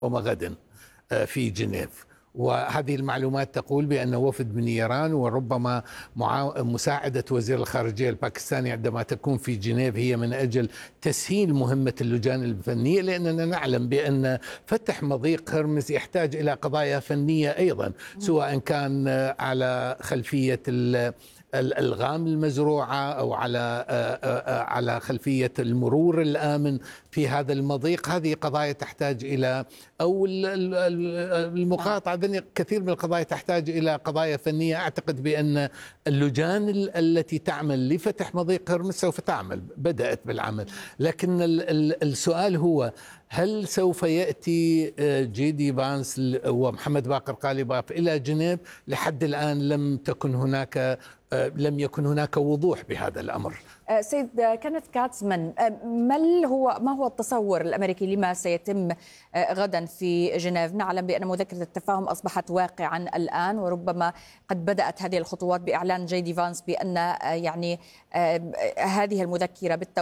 وغدا في جنيف. وهذه المعلومات تقول بأن وفد من إيران وربما مساعدة وزير الخارجية الباكستاني عندما تكون في جنيف هي من أجل تسهيل مهمة اللجان الفنية، لأننا نعلم بأن فتح مضيق هرمز يحتاج إلى قضايا فنية أيضا، سواء كان على خلفية الألغام المزروعة أو على خلفية المرور الآمن في هذا المضيق. هذه قضايا تحتاج إلى أو المقاطعة، كثير من القضايا تحتاج إلى قضايا فنية. أعتقد بأن اللجان التي تعمل لفتح مضيق هرمز سوف تعمل، بدأت بالعمل، لكن السؤال هو هل سوف يأتي جي دي فانس ومحمد باقر قالباف إلى جنيف؟ لحد الآن لم يكن هناك وضوح بهذا الأمر. سيد كينيث كاتسمان، ما هو التصور الأمريكي لما سيتم غدا في جنيف؟ نعلم بأن مذكرة التفاهم أصبحت واقعا الآن، وربما قد بدأت هذه الخطوات بإعلان جي دي فانس بأن هذه المذكرة